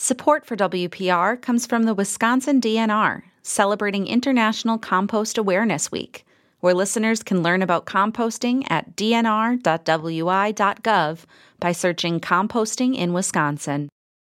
Support for WPR comes from the Wisconsin DNR, celebrating International Compost Awareness Week, where listeners can learn about composting at dnr.wi.gov by searching Composting in Wisconsin.